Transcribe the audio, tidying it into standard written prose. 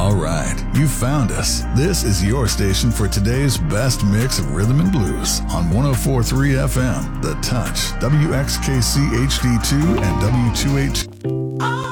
All right, you found us. This is your station for today's best mix of rhythm and blues on 104.3 FM, The Touch, WXKC HD2 and W2H.